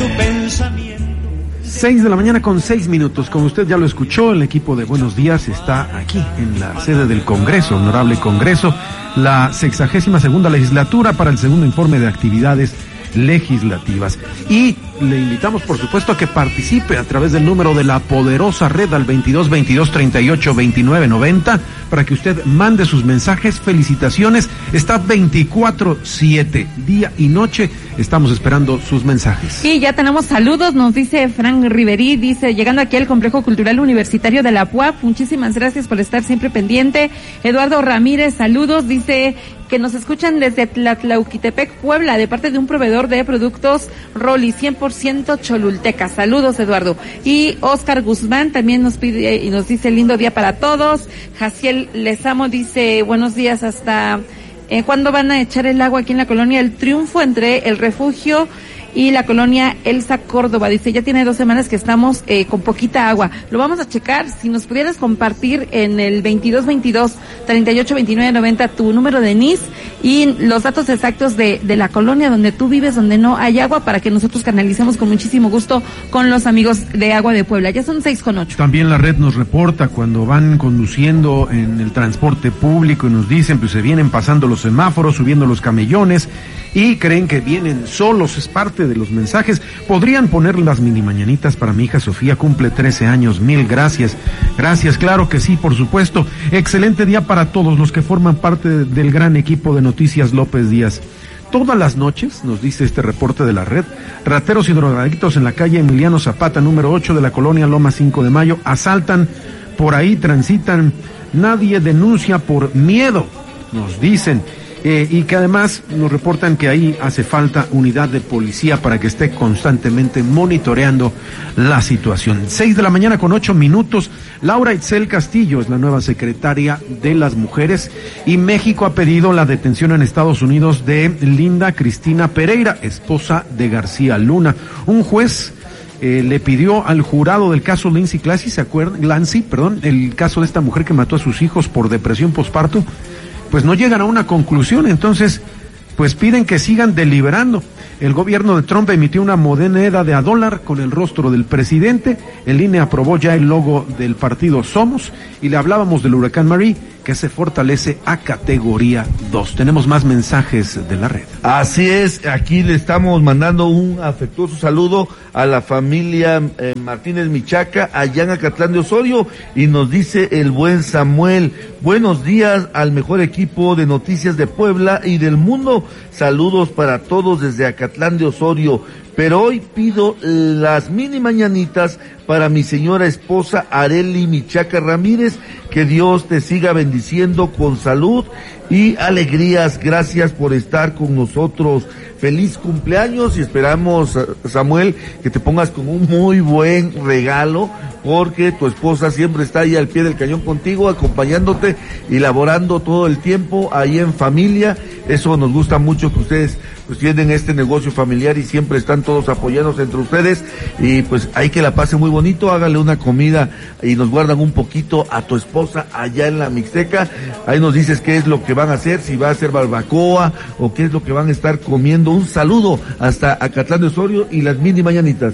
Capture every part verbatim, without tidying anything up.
Seis de la mañana con seis minutos. Como usted ya lo escuchó, el equipo de Buenos Días está aquí en la sede del Congreso, Honorable Congreso, la sexagésima segunda legislatura para el segundo informe de actividades legislativas. Y le invitamos, por supuesto, a que participe a través del número de la poderosa red al veintidós veintidós treinta y ocho veintinueve noventa para que usted mande sus mensajes, felicitaciones. Está veinticuatro siete, día y noche. Estamos esperando sus mensajes. Y ya tenemos saludos, nos dice Frank Riverí, dice, llegando aquí al Complejo Cultural Universitario de la P U A P, muchísimas gracias por estar siempre pendiente. Eduardo Ramírez, saludos, dice que nos escuchan desde Tlatlauquitepec, Puebla, de parte de un proveedor de productos Rolly, cien por ciento Cholulteca. Saludos, Eduardo. Y Oscar Guzmán también nos pide y nos dice lindo día para todos. Jaciel Lezamo dice buenos días hasta... Eh, ¿Cuándo van a echar el agua aquí en la colonia El Triunfo entre el Refugio y la colonia Elsa Córdoba? Dice, ya tiene dos semanas que estamos eh, con poquita agua. Lo vamos a checar. Si nos pudieras compartir en el veintidós veintidós treinta y ocho veintinueve noventa tu número de N I S y los datos exactos de, de la colonia donde tú vives, donde no hay agua, para que nosotros canalicemos con muchísimo gusto con los amigos de Agua de Puebla. Ya son seis con ocho. También la red nos reporta cuando van conduciendo en el transporte público y nos dicen, pues se vienen pasando los semáforos, subiendo los camellones y creen que vienen solos. Es parte de los mensajes. Podrían poner las mini mañanitas para mi hija Sofía, cumple trece años. Mil gracias. Gracias, claro que sí, por supuesto. Excelente día para todos los que forman parte del gran equipo de Noticias López Díaz. Todas las noches, nos dice este reporte de la red, rateros y drogadictos en la calle Emiliano Zapata, número ocho de la colonia Loma cinco de Mayo, asaltan, por ahí transitan, nadie denuncia por miedo, nos dicen. Eh, y que además nos reportan que ahí hace falta unidad de policía para que esté constantemente monitoreando la situación. Seis de la mañana con ocho minutos. Laura Itzel Castillo es la nueva secretaria de las mujeres y México ha pedido la detención en Estados Unidos de Linda Cristina Pereira, esposa de García Luna. Un juez Eh, le pidió al jurado del caso Lindsay Clancy, ¿se acuerdan? Clancy, perdón, el caso de esta mujer que mató a sus hijos por depresión posparto, pues no llegan a una conclusión, entonces pues piden que sigan deliberando. El gobierno de Trump emitió una moneda de a dólar con el rostro del presidente, el I N E aprobó ya el logo del partido Somos y le hablábamos del huracán Marie, que se fortalece a categoría dos. Tenemos más mensajes de la red. Así es, aquí le estamos mandando un afectuoso saludo a la familia eh, Martínez Michaca, allá en Acatlán de Osorio, y nos dice el buen Samuel, buenos días al mejor equipo de noticias de Puebla y del mundo, saludos para todos desde Acatlán de Osorio, pero hoy pido las mini mañanitas para mi señora esposa Areli Michaca Ramírez, que Dios te siga bendiciendo con salud y alegrías. Gracias por estar con nosotros. Feliz cumpleaños y esperamos, Samuel, que te pongas con un muy buen regalo, porque tu esposa siempre está ahí al pie del cañón contigo, acompañándote y laborando todo el tiempo ahí en familia. Eso nos gusta mucho, que ustedes pues tienen este negocio familiar y siempre están todos apoyándose entre ustedes, y pues hay que la pase muy bonito. Hágale una comida y nos guardan un poquito a tu esposa allá en la Mixteca. Ahí nos dices qué es lo que van a hacer, si va a hacer barbacoa o qué es lo que van a estar comiendo. Un saludo hasta Acatlán de Osorio y las mini mañanitas.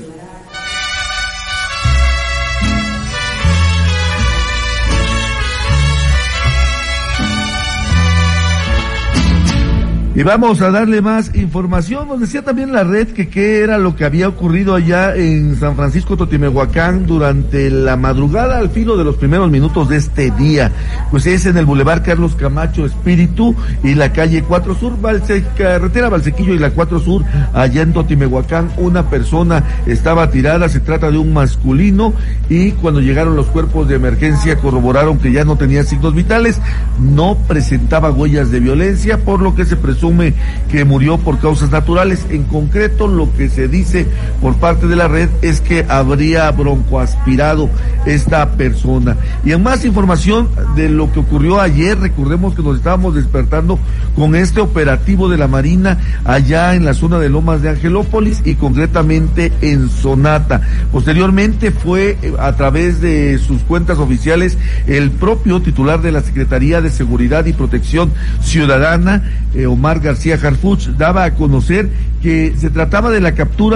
Y vamos a darle más información. Nos decía también la red que qué era lo que había ocurrido allá en San Francisco Totimehuacán durante la madrugada al filo de los primeros minutos de este día. Pues es en el Boulevard Carlos Camacho Espíritu y la calle cuatro Sur, Valse, carretera Valsequillo y la cuatro Sur, allá en Totimehuacán. Una persona estaba tirada, se trata de un masculino, y cuando llegaron los cuerpos de emergencia corroboraron que ya no tenía signos vitales, no presentaba huellas de violencia, por lo que se presume que murió por causas naturales. En concreto, lo que se dice por parte de la red es que habría broncoaspirado esta persona. Y en más información de lo que ocurrió ayer, recordemos que nos estábamos despertando con este operativo de la Marina allá en la zona de Lomas de Angelópolis y concretamente en Sonata. Posteriormente fue a través de sus cuentas oficiales el propio titular de la Secretaría de Seguridad y Protección Ciudadana, eh, Omar García Harfuch, daba a conocer que se trataba de la captura de un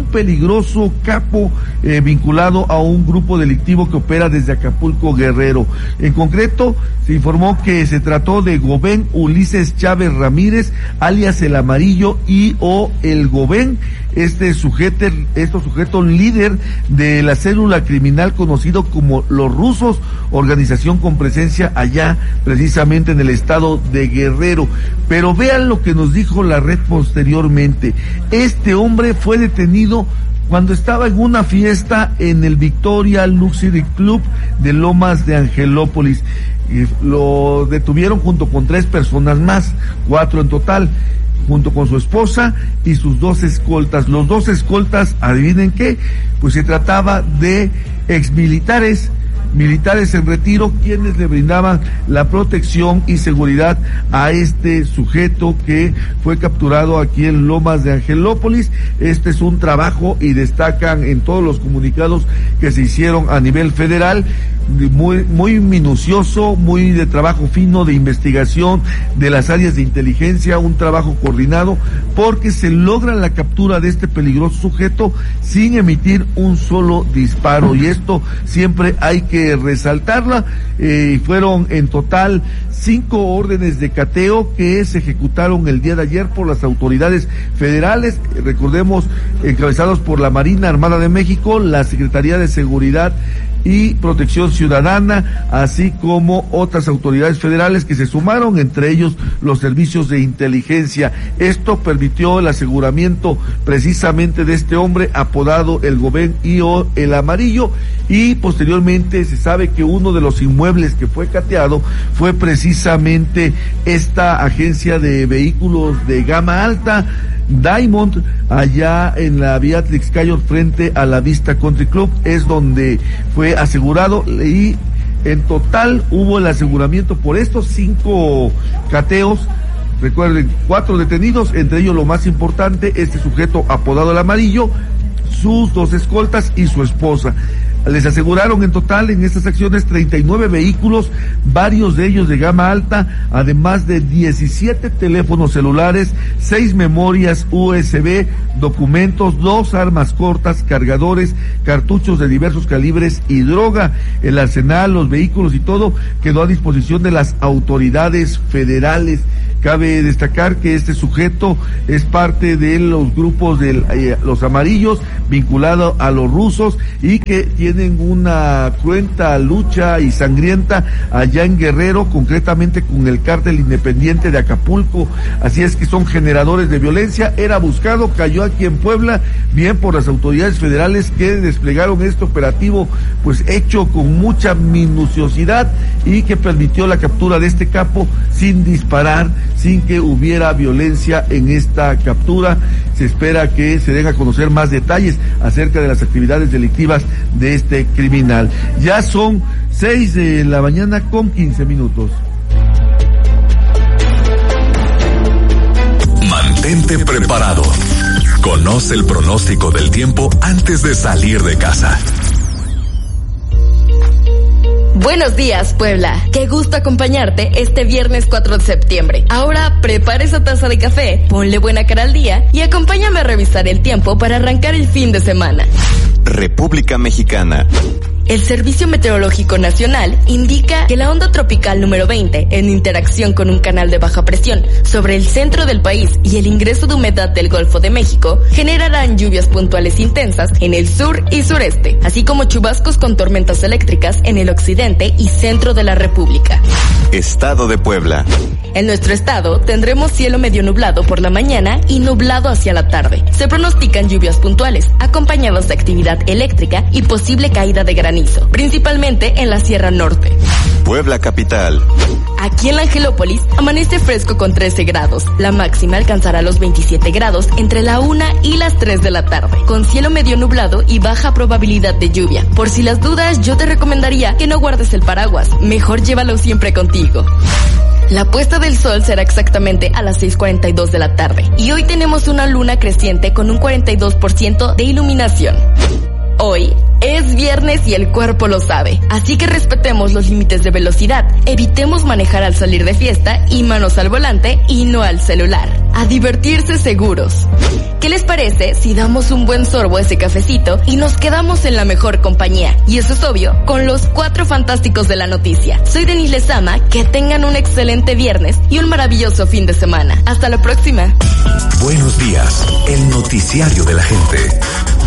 peligroso capo eh, vinculado a un grupo delictivo que opera desde Acapulco, Guerrero. En concreto, se informó que se trató de Gobén Ulises Chávez Ramírez, alias El Amarillo y o El Gobén. Este sujeto, estos sujetos líder de la célula criminal conocido como Los Rusos, organización con presencia allá precisamente en el estado de Guerrero. Pero vean lo que nos dijo la red posteriormente. Este hombre fue detenido cuando estaba en una fiesta en el Victoria Luxury Club de Lomas de Angelópolis. Y lo detuvieron junto con tres personas más, cuatro en total, junto con su esposa y sus dos escoltas. Los dos escoltas, adivinen qué, pues se trataba de exmilitares, militares en retiro, quienes le brindaban la protección y seguridad a este sujeto que fue capturado aquí en Lomas de Angelópolis. Este es un trabajo, y destacan en todos los comunicados que se hicieron a nivel federal, muy muy minucioso, muy de trabajo fino, de investigación de las áreas de inteligencia, un trabajo coordinado, porque se logra la captura de este peligroso sujeto sin emitir un solo disparo, y esto siempre hay que resaltarla. Eh, fueron en total cinco órdenes de cateo que se ejecutaron el día de ayer por las autoridades federales, recordemos, encabezados por la Marina Armada de México, la Secretaría de Seguridad y Protección Ciudadana, así como otras autoridades federales que se sumaron, entre ellos los servicios de inteligencia. Esto permitió el aseguramiento precisamente de este hombre apodado El Gobén y o El Amarillo, y posteriormente se sabe que uno de los inmuebles que fue cateado fue precisamente esta agencia de vehículos de gama alta, Diamond, allá en la vía Trixcayo frente a la Vista Country Club, es donde fue asegurado, y en total hubo el aseguramiento por estos cinco cateos. Recuerden, cuatro detenidos, entre ellos lo más importante, este sujeto apodado El Amarillo, sus dos escoltas y su esposa. Les aseguraron en total en estas acciones treinta y nueve vehículos, varios de ellos de gama alta, además de diecisiete teléfonos celulares, seis memorias U S B, documentos, dos armas cortas, cargadores, cartuchos de diversos calibres y droga. El arsenal, los vehículos y todo quedó a disposición de las autoridades federales. Cabe destacar que este sujeto es parte de los grupos de eh, los amarillos, vinculado a los rusos, y que tienen una cruenta lucha y sangrienta allá en Guerrero, concretamente con el cártel independiente de Acapulco. Así es que son generadores de violencia. Era buscado, cayó aquí en Puebla, bien por las autoridades federales que desplegaron este operativo, pues hecho con mucha minuciosidad, y que permitió la captura de este capo sin disparar, sin que hubiera violencia en esta captura. Se espera que se den a conocer más detalles acerca de las actividades delictivas de este criminal. Ya son seis de la mañana con quince minutos. Mantente preparado. Conoce el pronóstico del tiempo antes de salir de casa. Buenos días, Puebla. Qué gusto acompañarte este viernes cuatro de septiembre. Ahora prepara esa taza de café, ponle buena cara al día y acompáñame a revisar el tiempo para arrancar el fin de semana. República Mexicana. El Servicio Meteorológico Nacional indica que la onda tropical número veinte, en interacción con un canal de baja presión sobre el centro del país y el ingreso de humedad del Golfo de México, generarán lluvias puntuales intensas en el sur y sureste, así como chubascos con tormentas eléctricas en el occidente y centro de la República. Estado de Puebla. En nuestro estado tendremos cielo medio nublado por la mañana y nublado hacia la tarde. Se pronostican lluvias puntuales, acompañadas de actividad eléctrica y posible caída de granizo, principalmente en la Sierra Norte. Puebla capital. Aquí en la Angelópolis amanece fresco con trece grados. La máxima alcanzará los veintisiete grados entre la una y las tres de la tarde, con cielo medio nublado y baja probabilidad de lluvia. Por si las dudas, yo te recomendaría que no guardes el paraguas, mejor llévalo siempre contigo. La puesta del sol será exactamente a las seis cuarenta y dos de la tarde, y hoy tenemos una luna creciente con un cuarenta y dos por ciento de iluminación. Hoy Es viernes y el cuerpo lo sabe, así que respetemos los límites de velocidad, evitemos manejar al salir de fiesta y manos al volante y no al celular. A divertirse seguros. ¿Qué les parece si damos un buen sorbo a ese cafecito y nos quedamos en la mejor compañía? Y eso es obvio, con los cuatro fantásticos de la noticia. Soy Denise Lezama, que tengan un excelente viernes y un maravilloso fin de semana. Hasta la próxima. Buenos días, el noticiario de la gente.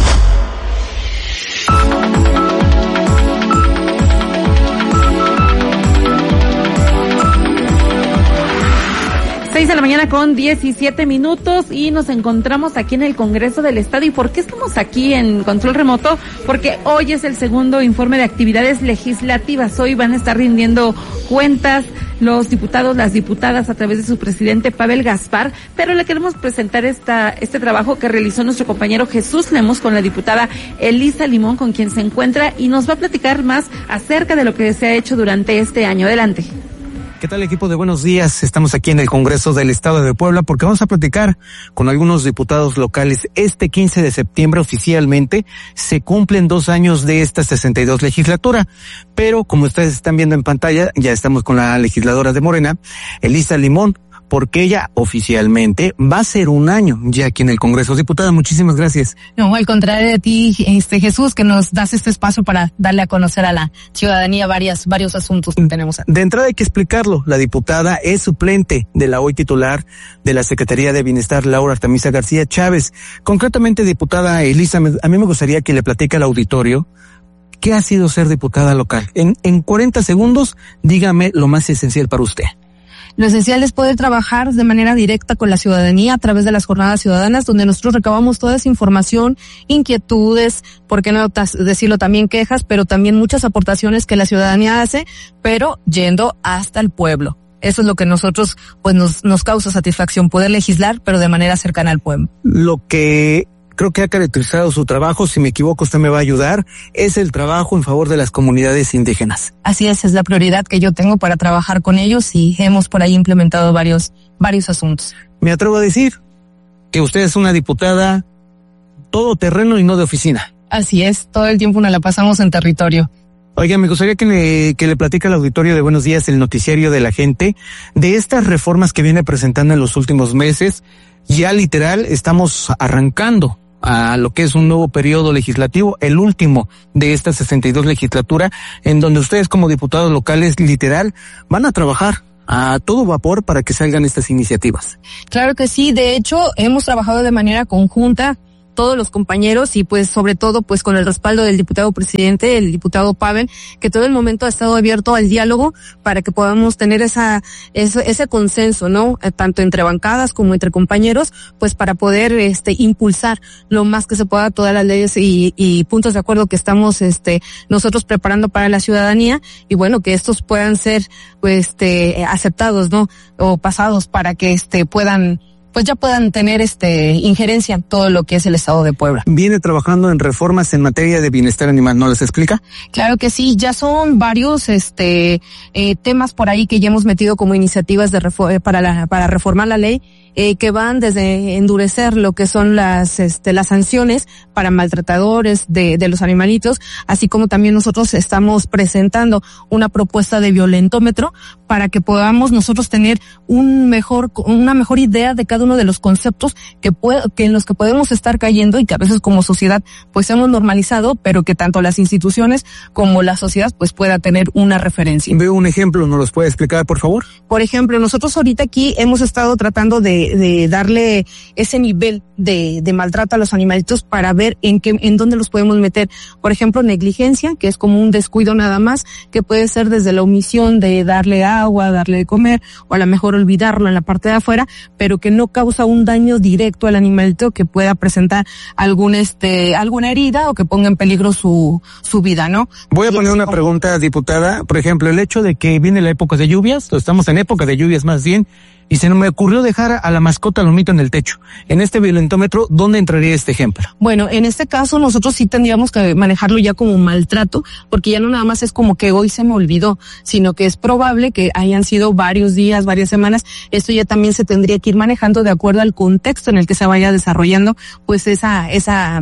Seis de la mañana con diecisiete minutos y nos encontramos aquí en el Congreso del Estado. ¿Y por qué estamos aquí en control remoto? Porque hoy es el segundo informe de actividades legislativas. Hoy van a estar rindiendo cuentas los diputados, las diputadas a través de su presidente Pavel Gaspar, pero le queremos presentar esta este trabajo que realizó nuestro compañero Jesús Lemus con la diputada Elisa Limón, con quien se encuentra y nos va a platicar más acerca de lo que se ha hecho durante este año. Adelante. ¿Qué tal, equipo de Buenos Días? Estamos aquí en el Congreso del Estado de Puebla porque vamos a platicar con algunos diputados locales. Este quince de septiembre oficialmente se cumplen dos años de esta sesenta y dos legislatura, pero como ustedes están viendo en pantalla, ya estamos con la legisladora de Morena, Elisa Limón, porque ella oficialmente va a ser un año ya aquí en el Congreso. Diputada, muchísimas gracias. No, al contrario de ti, este Jesús, que nos das este espacio para darle a conocer a la ciudadanía varias, varios asuntos que tenemos. De entrada hay que explicarlo. La diputada es suplente de la hoy titular de la Secretaría de Bienestar, Laura Artemisa García Chávez. Concretamente, diputada Elisa, a mí me gustaría que le platique al auditorio qué ha sido ser diputada local. En, en cuarenta segundos, dígame lo más esencial para usted. Lo esencial es poder trabajar de manera directa con la ciudadanía a través de las jornadas ciudadanas, donde nosotros recabamos toda esa información, inquietudes, por qué no decirlo también quejas, pero también muchas aportaciones que la ciudadanía hace, pero yendo hasta el pueblo. Eso es lo que nosotros, pues nos, nos causa satisfacción, poder legislar, pero de manera cercana al pueblo. Lo que creo que ha caracterizado su trabajo, si me equivoco usted me va a ayudar, es el trabajo en favor de las comunidades indígenas. Así es, es la prioridad que yo tengo para trabajar con ellos y hemos por ahí implementado varios, varios asuntos. Me atrevo a decir que usted es una diputada todoterreno y no de oficina. Así es, todo el tiempo nos la pasamos en territorio. Oiga, me gustaría que le, que le platique al auditorio de Buenos Días, el noticiario de la gente, de estas reformas que viene presentando en los últimos meses. Ya literal estamos arrancando a lo que es un nuevo periodo legislativo, el último de esta sesenta y dos legislatura, en donde ustedes como diputados locales literal van a trabajar a todo vapor para que salgan estas iniciativas. Claro que sí, de hecho hemos trabajado de manera conjunta todos los compañeros y pues sobre todo pues con el respaldo del diputado presidente, el diputado Pavel, que todo el momento ha estado abierto al diálogo para que podamos tener esa ese, ese consenso, ¿no? Eh, tanto entre bancadas como entre compañeros, pues para poder este impulsar lo más que se pueda todas las leyes y, y puntos de acuerdo que estamos este nosotros preparando para la ciudadanía y bueno, que estos puedan ser pues este aceptados, ¿no? O pasados para que este puedan pues ya puedan tener este injerencia en todo lo que es el Estado de Puebla. Viene trabajando en reformas en materia de bienestar animal, ¿no les explica? Claro que sí, ya son varios este eh, temas por ahí que ya hemos metido como iniciativas de refo- para la para reformar la ley. Eh, que van desde endurecer lo que son las este las sanciones para maltratadores de de los animalitos, así como también nosotros estamos presentando una propuesta de violentómetro para que podamos nosotros tener un mejor una mejor idea de cada uno de los conceptos que puede, que en los que podemos estar cayendo y que a veces como sociedad pues hemos normalizado, pero que tanto las instituciones como la sociedad pues pueda tener una referencia. Veo un ejemplo, ¿nos los puede explicar, por favor? Por ejemplo, nosotros ahorita aquí hemos estado tratando de de darle ese nivel de, de maltrato a los animalitos para ver en qué, en dónde los podemos meter. Por ejemplo, negligencia, que es como un descuido nada más, que puede ser desde la omisión de darle agua, darle de comer, o a lo mejor olvidarlo en la parte de afuera, pero que no causa un daño directo al animalito que pueda presentar algún este, alguna herida o que ponga en peligro su, su vida, ¿no? Voy a poner una pregunta, diputada. Por ejemplo, el hecho de que viene la época de lluvias, o estamos en época de lluvias más bien, y se me ocurrió dejar a la mascota lomito en el techo. En este violentómetro, ¿dónde entraría este ejemplo? Bueno, en este caso nosotros sí tendríamos que manejarlo ya como maltrato, porque ya no nada más es como que hoy se me olvidó, sino que es probable que hayan sido varios días, varias semanas. Esto ya también se tendría que ir manejando de acuerdo al contexto en el que se vaya desarrollando, pues esa, esa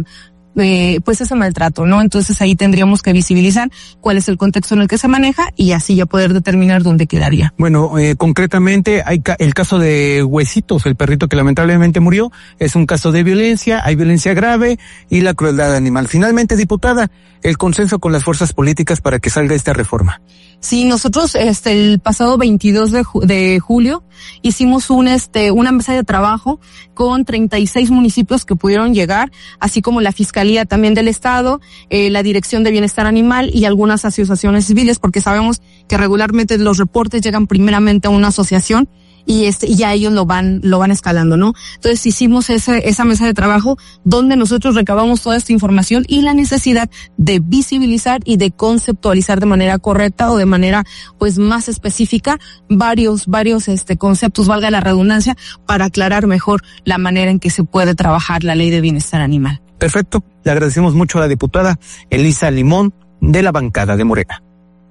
eh, pues ese maltrato, ¿no? Entonces ahí tendríamos que visibilizar cuál es el contexto en el que se maneja y así ya poder determinar dónde quedaría. Bueno, eh, concretamente hay ca- el caso de Huesitos, el perrito que lamentablemente murió, es un caso de violencia, hay violencia grave y la crueldad animal. Finalmente, diputada, el consenso con las fuerzas políticas para que salga esta reforma. Sí, nosotros este el pasado veintidós de, ju- de julio hicimos un este una mesa de trabajo con treinta y seis municipios que pudieron llegar, así como la Fiscalía también del Estado, eh, la Dirección de Bienestar Animal y algunas asociaciones civiles, porque sabemos que regularmente los reportes llegan primeramente a una asociación y este y ya ellos lo van lo van escalando, ¿no? Entonces hicimos ese, esa mesa de trabajo donde nosotros recabamos toda esta información y la necesidad de visibilizar y de conceptualizar de manera correcta o de manera pues más específica varios varios este conceptos, valga la redundancia, para aclarar mejor la manera en que se puede trabajar la Ley de Bienestar Animal. Perfecto, le agradecemos mucho a la diputada Elisa Limón de la bancada de Morena.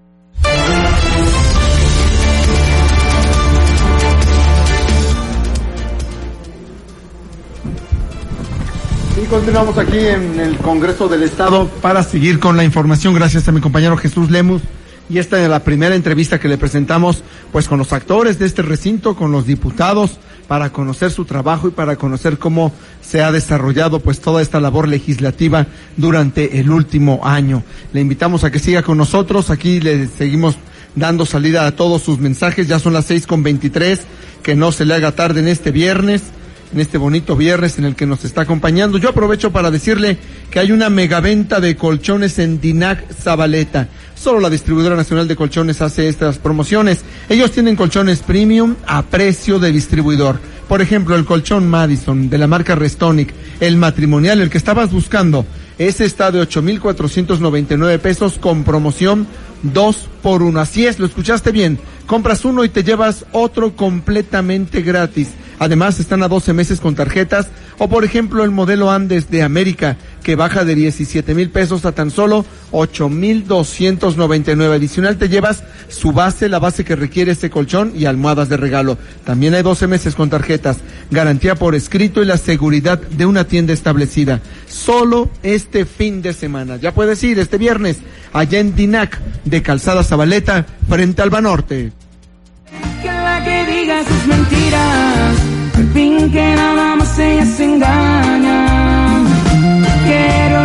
Y continuamos aquí en el Congreso del Estado para seguir con la información, gracias a mi compañero Jesús Lemus. Y esta es la primera entrevista que le presentamos, pues con los actores de este recinto, con los diputados, para conocer su trabajo y para conocer cómo se ha desarrollado pues toda esta labor legislativa durante el último año. Le invitamos a que siga con nosotros, aquí le seguimos dando salida a todos sus mensajes, ya son las seis con veintitrés, que no se le haga tarde en este viernes, en este bonito viernes en el que nos está acompañando. Yo aprovecho para decirle que hay una megaventa de colchones en Dinac Zabaleta. Solo la distribuidora nacional de colchones hace estas promociones. Ellos tienen colchones premium a precio de distribuidor. Por ejemplo, el colchón Madison de la marca Restonic, el matrimonial, el que estabas buscando, ese está de ocho mil cuatrocientos noventa y nueve pesos con promoción dos por uno. Así es, lo escuchaste bien. Compras uno y te llevas otro completamente gratis. Además, están a doce meses con tarjetas, o por ejemplo el modelo Andes de América, que baja de diecisiete mil pesos a tan solo ocho mil doscientos noventa y nueve. Adicional te llevas su base, la base que requiere este colchón y almohadas de regalo. También hay doce meses con tarjetas, garantía por escrito y la seguridad de una tienda establecida. Solo este fin de semana. Ya puedes ir este viernes allá en Dinac de Calzada Zabaleta, frente al Banorte. Que la que diga sus mentiras, al fin que nada más ella se engaña. Quiero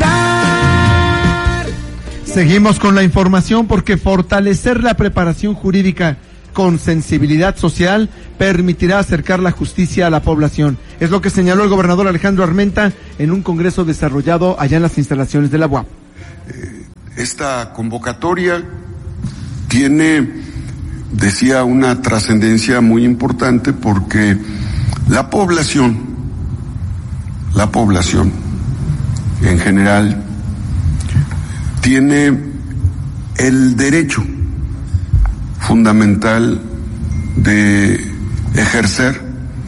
olvidar. Seguimos con la información porque fortalecer la preparación jurídica con sensibilidad social permitirá acercar la justicia a la población. Es lo que señaló el gobernador Alejandro Armenta en un congreso desarrollado allá en las instalaciones de la U A P. Eh, esta convocatoria tiene, decía, una trascendencia muy importante porque la población, la población en general, tiene el derecho fundamental de ejercer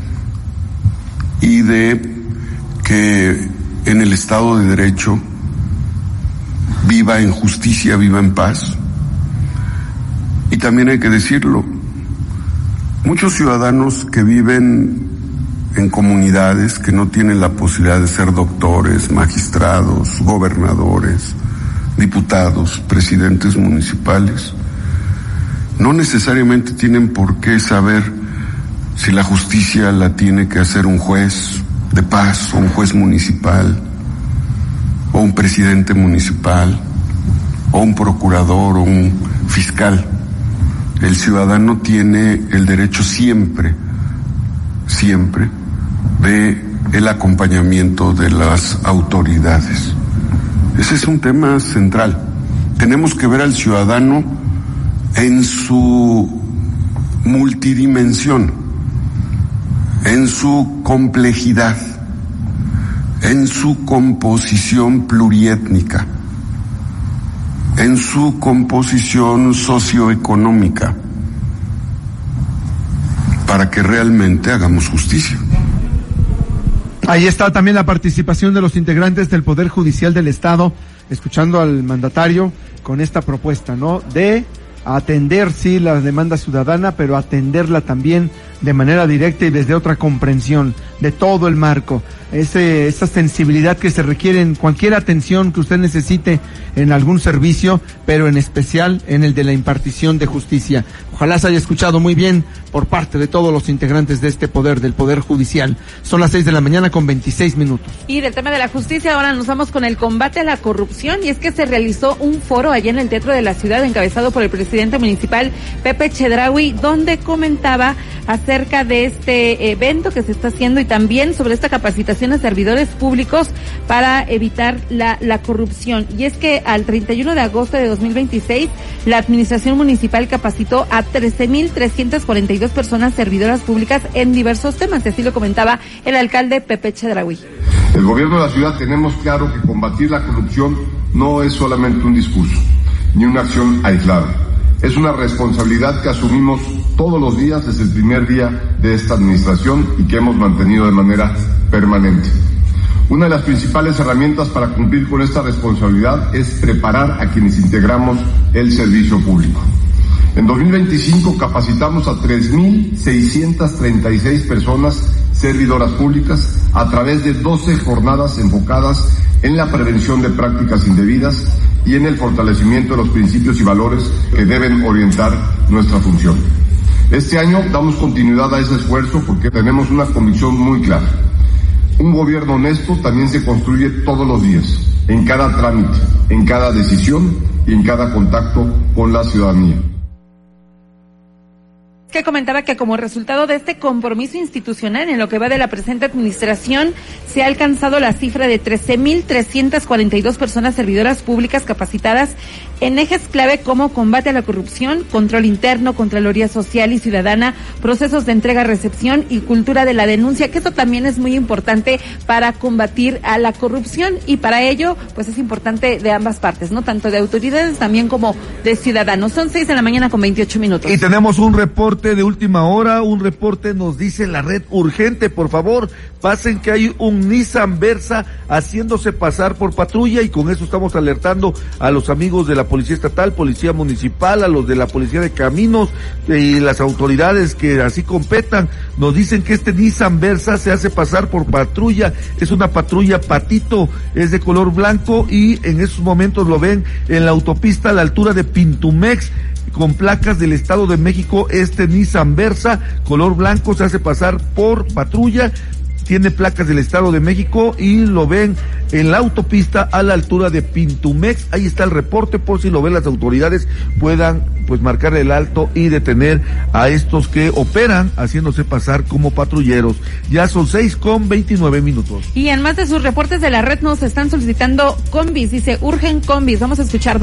y de que en el Estado de Derecho viva en justicia, viva en paz. Y también hay que decirlo, muchos ciudadanos que viven en comunidades que no tienen la posibilidad de ser doctores, magistrados, gobernadores, diputados, presidentes municipales, no necesariamente tienen por qué saber si la justicia la tiene que hacer un juez de paz o un juez municipal o un presidente municipal o un procurador o un fiscal. El ciudadano tiene el derecho siempre, siempre, de el acompañamiento de las autoridades. Ese es un tema central. Tenemos que ver al ciudadano en su multidimensión, en su complejidad, en su composición pluriétnica, en su composición socioeconómica, para que realmente hagamos justicia. Ahí está también la participación de los integrantes del Poder Judicial del Estado, escuchando al mandatario con esta propuesta, ¿no? De atender, sí, la demanda ciudadana, pero atenderla también de manera directa y desde otra comprensión. de todo el marco. Ese, esa sensibilidad que se requiere en cualquier atención que usted necesite en algún servicio, pero en especial en el de la impartición de justicia. Ojalá se haya escuchado muy bien por parte de todos los integrantes de este poder, del Poder Judicial. Son las seis de la mañana con veintiséis minutos. Y del tema de la justicia, ahora nos vamos con el combate a la corrupción, y es que se realizó un foro allá en el Teatro de la Ciudad, encabezado por el presidente municipal, Pepe Chedraui, donde comentaba acerca de este evento que se está haciendo y también sobre esta capacitación a servidores públicos para evitar la, la corrupción. Y es que al treinta y uno de agosto de dos mil veintiséis, la administración municipal capacitó a trece mil trescientas cuarenta y dos personas servidoras públicas en diversos temas, y así lo comentaba el alcalde Pepe Chedraui. El gobierno de la ciudad tenemos claro que combatir la corrupción no es solamente un discurso, ni una acción aislada. Es una responsabilidad que asumimos todos los días desde el primer día de esta administración y que hemos mantenido de manera permanente. Una de las principales herramientas para cumplir con esta responsabilidad es preparar a quienes integramos el servicio público. En dos mil veinticinco capacitamos a tres mil seiscientas treinta y seis personas servidoras públicas a través de doce jornadas enfocadas en la prevención de prácticas indebidas y en el fortalecimiento de los principios y valores que deben orientar nuestra función. Este año damos continuidad a ese esfuerzo porque tenemos una convicción muy clara. Un gobierno honesto también se construye todos los días, en cada trámite, en cada decisión y en cada contacto con la ciudadanía. Que comentaba que como resultado de este compromiso institucional en lo que va de la presente administración, se ha alcanzado la cifra de trece mil trescientas cuarenta y dos personas servidoras públicas capacitadas en ejes clave como combate a la corrupción, control interno, contraloría social y ciudadana, procesos de entrega-recepción y cultura de la denuncia, que eso también es muy importante para combatir a la corrupción, y para ello pues es importante de ambas partes, ¿no? Tanto de autoridades también como de ciudadanos. Son seis de la mañana con veintiocho minutos. Y tenemos un reporte de última hora, un reporte nos dice la red urgente, por favor, pasen que hay un Nissan Versa haciéndose pasar por patrulla, y con eso estamos alertando a los amigos de la Policía Estatal, Policía Municipal, a los de la Policía de Caminos y las autoridades que así competan. Nos dicen que este Nissan Versa se hace pasar por patrulla, es una patrulla patito, es de color blanco y en esos momentos lo ven en la autopista a la altura de Pintumex, con placas del Estado de México. Este Nissan Versa, color blanco, se hace pasar por patrulla, tiene placas del Estado de México y lo ven en la autopista a la altura de Pintumex. Ahí está el reporte, por si lo ven las autoridades, puedan pues marcar el alto y detener a estos que operan haciéndose pasar como patrulleros. Ya son seis con veintinueve minutos. Y en más de sus reportes de la red nos están solicitando combis, dice urgen combis, vamos a escuchar.